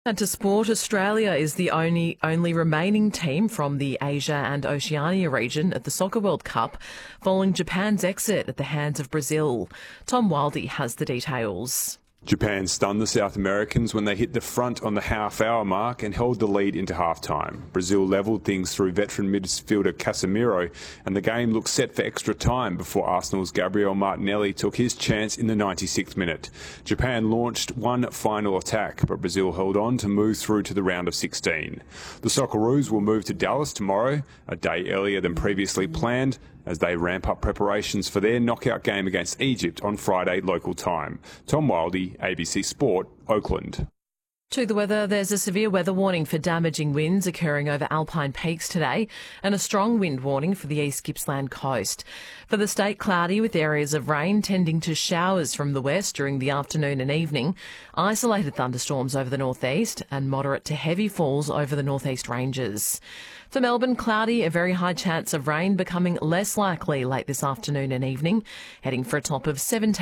And to sport, Australia is the only remaining team from the Asia and Oceania region at the Soccer World Cup, following Japan's exit at the hands of Brazil. Tom Wildey has the details. Japan stunned the South Americans when they hit the front on the half-hour mark and held the lead into half-time. Brazil levelled things through veteran midfielder Casemiro, and the game looked set for extra time before Arsenal's Gabriel Martinelli took his chance in the 96th minute. Japan launched one final attack, but Brazil held on to move through to the round of 16. The Socceroos will move to Dallas tomorrow, a day earlier than previously planned, as they ramp up preparations for their knockout game against Egypt on Friday local time. Tom Wildey, ABC Sport, Oakland. To the weather, there's a severe weather warning for damaging winds occurring over Alpine Peaks today and a strong wind warning for the East Gippsland coast. For the state, cloudy with areas of rain tending to showers from the west during the afternoon and evening, isolated thunderstorms over the northeast and moderate to heavy falls over the northeast ranges. For Melbourne, cloudy, a very high chance of rain becoming less likely late this afternoon and evening, heading for a top of 17.